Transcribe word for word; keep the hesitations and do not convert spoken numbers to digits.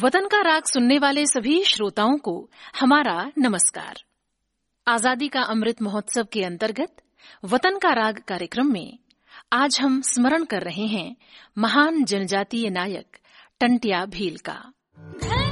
वतन का राग सुनने वाले सभी श्रोताओं को हमारा नमस्कार। आजादी का अमृत महोत्सव के अंतर्गत वतन का राग कार्यक्रम में आज हम स्मरण कर रहे हैं महान जनजातीय नायक टंट्या भील का।